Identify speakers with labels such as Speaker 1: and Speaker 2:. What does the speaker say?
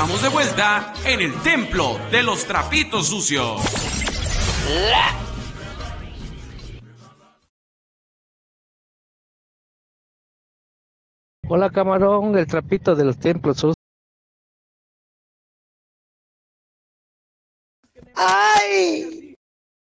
Speaker 1: estamos de vuelta en el templo de los trapitos sucios.
Speaker 2: Hola, camarón, el trapito de los templos sucios.
Speaker 3: ¡Ay!